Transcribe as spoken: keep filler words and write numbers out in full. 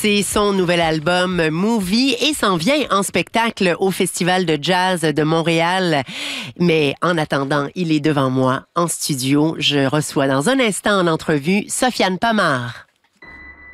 C'est son nouvel album Movie et s'en vient en spectacle au Festival de jazz de Montréal. Mais en attendant, il est devant moi en studio. Je reçois dans un instant en entrevue Sofiane Pamart.